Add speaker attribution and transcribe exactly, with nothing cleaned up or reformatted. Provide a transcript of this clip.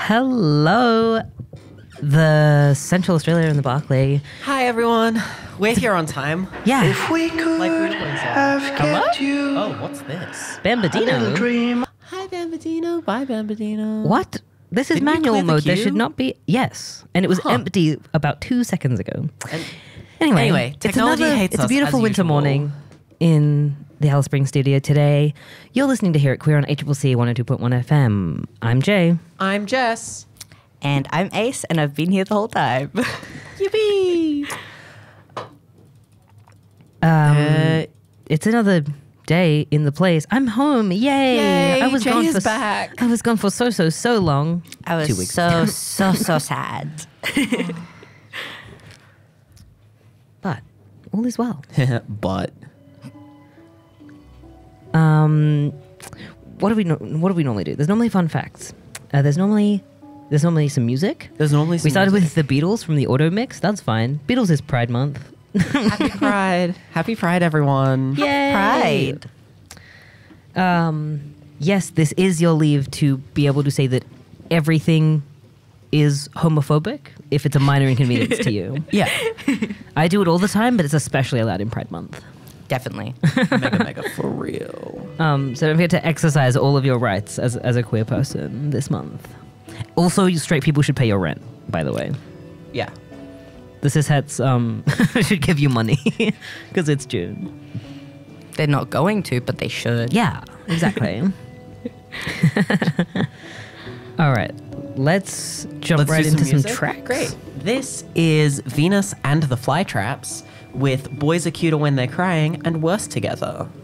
Speaker 1: Hello, the Central Australia and the Barclay.
Speaker 2: Hi, everyone. We're here on time.
Speaker 1: Yeah.
Speaker 3: If we could
Speaker 2: Like we always are.
Speaker 3: have kept you
Speaker 2: Oh, what's this?
Speaker 3: a little
Speaker 1: Bambadino.
Speaker 3: dream.
Speaker 2: Hi, Bambadino. Bye, Bambadino.
Speaker 1: What? This is
Speaker 2: Didn't you
Speaker 1: manual
Speaker 2: clear the
Speaker 1: mode. There
Speaker 2: queue?
Speaker 1: should not be. Yes. And it was
Speaker 2: Huh.
Speaker 1: empty about two seconds ago.
Speaker 2: And
Speaker 1: Anyway,
Speaker 2: Anyway,
Speaker 1: it's
Speaker 2: technology
Speaker 1: another-
Speaker 2: hates
Speaker 1: It's a
Speaker 2: us,
Speaker 1: beautiful
Speaker 2: as
Speaker 1: winter
Speaker 2: usual.
Speaker 1: morning in the Alice Springs studio today. You're listening to Hear It Queer on A C C C one oh two point one F M. I'm Jay.
Speaker 2: I'm Jess.
Speaker 4: And I'm Ace, and I've been here the whole time.
Speaker 2: Yippee!
Speaker 1: Um,
Speaker 2: Uh,
Speaker 1: it's another day in the place. I'm home. Yay!
Speaker 2: Yay,
Speaker 1: I was
Speaker 2: Jay
Speaker 1: gone
Speaker 2: is
Speaker 1: for s-
Speaker 2: back.
Speaker 1: I was gone for so so so long.
Speaker 4: I was
Speaker 1: Two weeks.
Speaker 4: so, so, so sad.
Speaker 1: But all is well.
Speaker 2: but
Speaker 1: Um, what do we no- what do we normally do? There's normally fun facts. Uh, there's normally there's normally some music.
Speaker 2: there's normally some
Speaker 1: We started
Speaker 2: music.
Speaker 1: with the Beatles from the Auto Mix. That's fine. Beatles is Pride Month.
Speaker 2: Happy Pride. Happy Pride, everyone.
Speaker 1: Yay!
Speaker 4: Pride.
Speaker 1: Um, yes, this is your leave to be able to say that everything is homophobic if it's a minor inconvenience to you.
Speaker 2: Yeah.
Speaker 1: I do it all the time, but it's especially allowed in Pride Month.
Speaker 4: Definitely.
Speaker 2: mega, mega for real.
Speaker 1: Um, so don't forget to exercise all of your rights as, as a queer person this month. Also, you straight people should pay your rent, by the way.
Speaker 2: Yeah.
Speaker 1: The cishets um, should give you money because it's June.
Speaker 4: They're not going to, but they should.
Speaker 1: Yeah, exactly. All right, let's jump
Speaker 2: Let's
Speaker 1: right
Speaker 2: do
Speaker 1: into some,
Speaker 2: music.
Speaker 1: tracks.
Speaker 2: Great. This is Venus and the Flytraps with Boys Are Cuter When They're Crying and Worse Together.